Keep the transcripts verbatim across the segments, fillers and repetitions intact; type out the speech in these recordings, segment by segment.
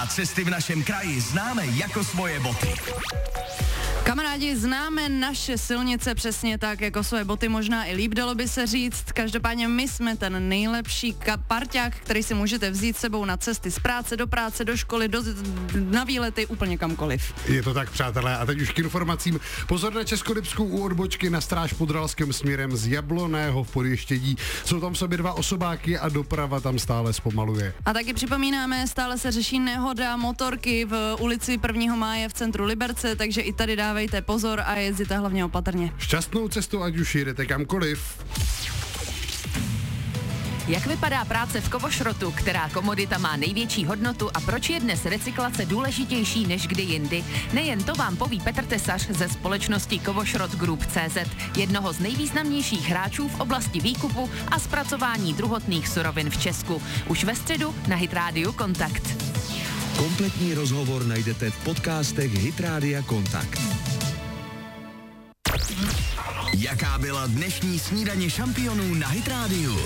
a cesty v našem kraji známe jako svoje boty. Kamarádi, známe naše silnice přesně tak, jako své boty, možná i líp, dalo by se říct. Každopádně my jsme ten nejlepší ka- parťák, který si můžete vzít sebou na cesty z práce do práce, do školy, do, na výlety, úplně kamkoliv. Je to tak, přátelé. A teď už k informacím. Pozor na Českolipsku u odbočky na Stráž pod Ralským směrem z Jabloného v Podještědí. Jsou tam v sobě dva osobáky a doprava tam stále zpomaluje. A taky připomínáme, stále se řeší nehoda motorky v ulici prvního máje v centru Liberce, takže i tady dávejte pozor a jezdíte hlavně opatrně. Šťastnou cestu, ať už jedete kamkoliv. Jak vypadá práce v kovošrotu, která komodita má největší hodnotu a proč je dnes recyklace důležitější než kdy jindy? Nejen to vám poví Petr Tesař ze společnosti Kovošrot Group tečka cé zet, jednoho z nejvýznamnějších hráčů v oblasti výkupu a zpracování druhotných surovin v Česku. Už ve středu na Hit Radio Kontakt. Kompletní rozhovor najdete v podcastech Hit Rádia Kontakt. Jaká byla dnešní snídaně šampionů na Hit Rádiu?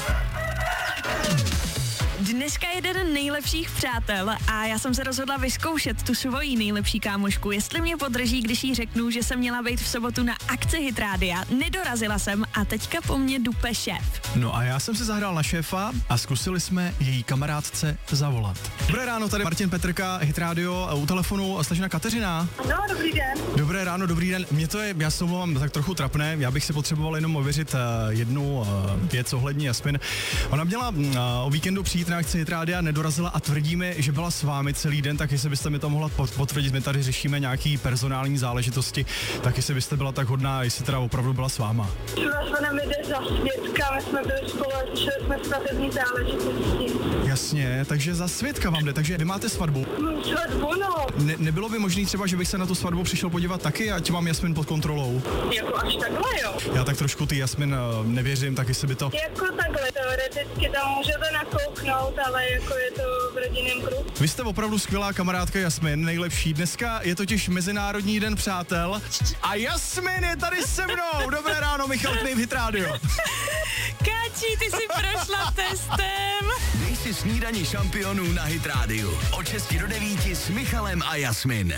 Dneska je den nejlepších přátel a já jsem se rozhodla vyzkoušet tu svoji nejlepší kámošku, jestli mě podrží, když jí řeknu, že jsem měla být v sobotu na akci Hit Rádia. Nedorazila jsem a teďka po mně dupe šéf. No a já jsem se zahrál na šéfa a zkusili jsme její kamarádce zavolat. Dobré ráno, tady Martin Petrka, Hit Radio, u telefonu slečna Kateřina. No, dobrý den. Dobré ráno, dobrý den. Mě to je, já se omlouvám, tak trochu trapné, já bych si potřeboval jenom ověřit uh, jednu uh, věc ohledně Jasmin. Ona měla uh, o víkendu přijít na akci Hit Rádia, nedorazila a tvrdí mi, že byla s vámi celý den, tak jestli byste mi to mohla potvrdit, my tady řešíme nějaký personální záležitosti, tak jestli byste byla tak hodná, jestli teda opravdu byla s váma. Ona mi jde za svědka, my jsme byli spolu, šli jsme svatební záležitosti. Jasně, takže za svědka vám jde, takže vy máte svatbu. No, svatbu, no. Ne, nebylo by možný třeba, že bych se na tu svatbu přišel podívat taky, ať mám Jasmin pod kontrolou? Jako až takhle, jo? Já tak trošku ty Jasmin uh, nevěřím, tak jestli by to... Jako takhle, teoreticky tam můžete nakouknout, ale jako je to v rodinném kruhu. Vy jste opravdu skvělá kamarádka Jasmin, nejlepší. Dneska je totiž Mezinárodní den přátel a Jasmin je tady se mnou. Dobré ráno, Michal Knejp, Hit Radio. Káči, ty jsi prošla testem. Dej si snídaně šampionů na Hit Radio. Od šesti do devíti s Michalem a Jasmin.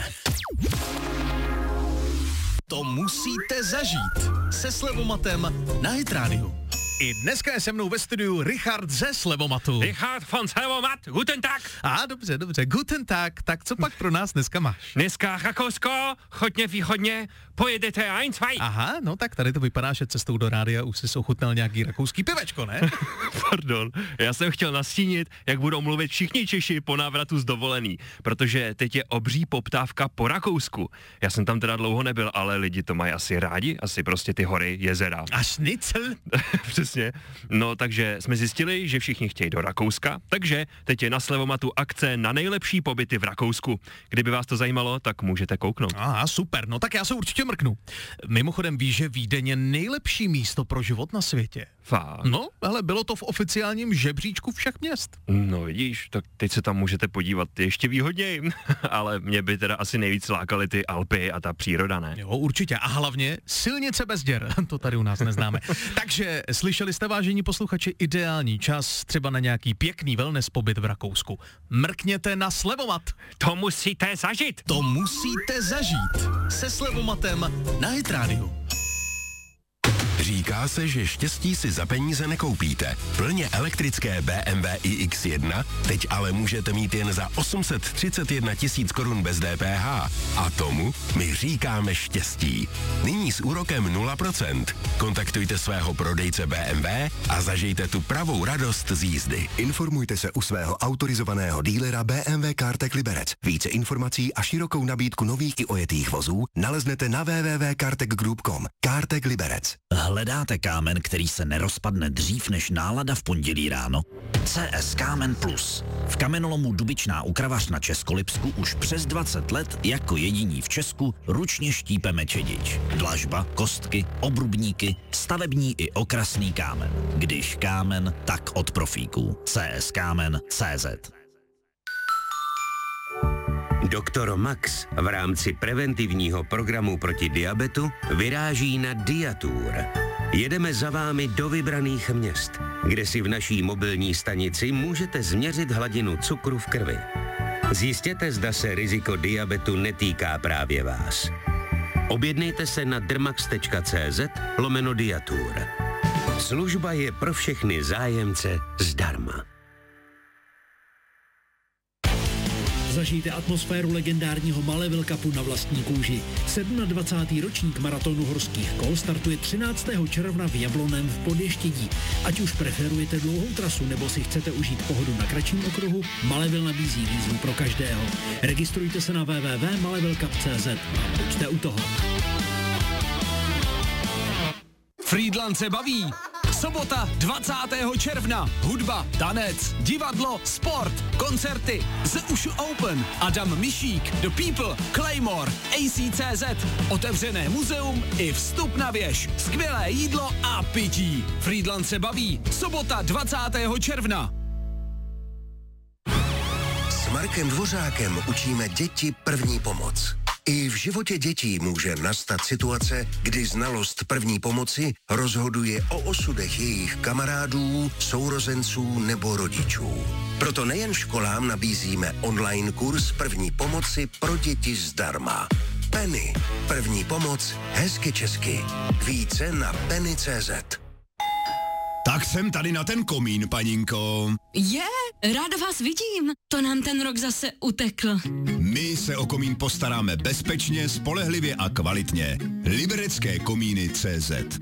To musíte zažít se Slevomatem na Hit Radio. I dneska je se mnou ve studiu Richard ze Slevomatu. Richard von Slevomat, guten Tag. A dobře, dobře, guten Tag. Tak co pak pro nás dneska máš? Dneska Rakousko, hodně východně, pojedete ein, zwei. Aha, no tak tady to vypadá, že cestou do rádia už si ochutnal nějaký rakouský pivečko, ne? Pardon, já jsem chtěl nastínit, jak budou mluvit všichni Češi po návratu z dovolený, protože teď je obří poptávka po Rakousku. Já jsem tam teda dlouho nebyl, ale lidi to mají asi rádi, asi prostě ty hory, jezera. A šnicl? Přesně. No, takže jsme zjistili, že všichni chtějí do Rakouska, takže teď je na Slevomatu akce na nejlepší pobyty v Rakousku. Kdyby vás to zajímalo, tak můžete kouknout. Aha, super, no tak já se určitě mrknu. Mimochodem víš, že Vídeň je nejlepší místo pro život na světě. Fakt? No, ale bylo to v oficiálním žebříčku všech měst. No vidíš, tak teď se tam můžete podívat ještě výhodněji, ale mě by teda asi nejvíc lákaly ty Alpy a ta příroda, ne? Jo, určitě. A hlavně silnice bez děr, to tady u nás neznáme. Takže slyšeli jste, vážení posluchači, ideální čas třeba na nějaký pěkný wellness pobyt v Rakousku. Mrkněte na Slevomat. To musíte zažít. To musíte zažít se Slevomatem na Hit Radio. Říká se, že štěstí si za peníze nekoupíte. Plně elektrické bé em vé i iks jedna teď ale můžete mít jen za osm set třicet jedna tisíc korun bez dé pé há. A tomu my říkáme štěstí. Nyní s úrokem nula procent. Kontaktujte svého prodejce bé em vé a zažijte tu pravou radost z jízdy. Informujte se u svého autorizovaného dílera bé em vé CarTech Liberec. Více informací a širokou nabídku nových i ojetých vozů naleznete na w w w tečka cartech group tečka com. CarTech Liberec. Hledáte kámen, který se nerozpadne dřív než nálada v pondělí ráno? cé es Kámen Plus. V kamenolomu Dubičná u Kravař na Českolipsku už přes dvacet let jako jediní v Česku ručně štípeme čedič. Dlažba, kostky, obrubníky, stavební i okrasný kámen. Když kámen, tak od profíků. cé es Kámen tečka cé zet. Doktor Max v rámci preventivního programu proti diabetu vyráží na Diatour. Jedeme za vámi do vybraných měst, kde si v naší mobilní stanici můžete změřit hladinu cukru v krvi. Zjistěte, zda se riziko diabetu netýká právě vás. Objednejte se na drmax.cz lomeno Diatur. Služba je pro všechny zájemce zdarma. Zažijte atmosféru legendárního Maleville Cupu na vlastní kůži. dvacátý sedmý ročník maratonu horských kol startuje třináctého června v Jablonném v Podještědí. Ať už preferujete dlouhou trasu nebo si chcete užít pohodu na kratším okruhu, Maleville nabízí výzvu pro každého. Registrujte se na w w w tečka maleville cup tečka c z a buďte u toho. Frýdlant se baví. Sobota dvacátého června. Hudba, tanec, divadlo, sport, koncerty, The Ushu Open, Adam Mišík, The People, Claymore, A C C Z, otevřené muzeum i vstup na věž, skvělé jídlo a pití. Frýdlant se baví. Sobota dvacátého června. S Markem Dvořákem učíme děti první pomoc. I v životě dětí může nastat situace, kdy znalost první pomoci rozhoduje o osudech jejich kamarádů, sourozenců nebo rodičů. Proto nejen školám nabízíme online kurz první pomoci pro děti zdarma. Penny. První pomoc hezky česky. Více na penny tečka cé zet. Tak jsem tady na ten komín, paninko. Je, ráda vás vidím. To nám ten rok zase utekl. My se o komín postaráme bezpečně, spolehlivě a kvalitně. Liberecké komíny tečka cé zet.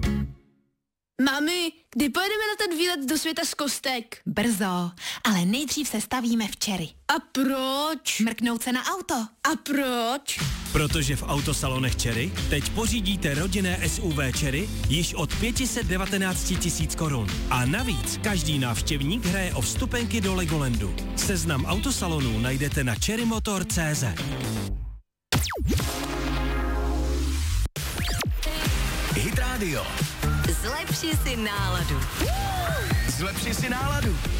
Mami, kdy pojedeme na ten výlet do světa z kostek? Brzo, ale nejdřív se stavíme včery. A proč? Mrknout se na auto. A proč? Protože v autosalonech Chery teď pořídíte rodinné S U V Chery již od pět set devatenáct tisíc korun. A navíc každý návštěvník hraje o vstupenky do Legolandu. Seznam autosalonů najdete na cherrymotor tečka cé zet. Hit Radio. Zlepši si náladu. Zlepši si náladu.